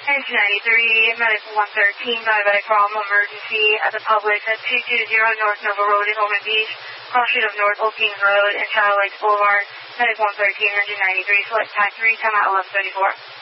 Engine 93, medic 113, diabetic problem emergency at the Publix at 220 North Nova Road in Omen Beach, cross street of North Oak Kings Road and Shadow Lakes Boulevard, medic 113, engine 93, select time 3, time at 11:34.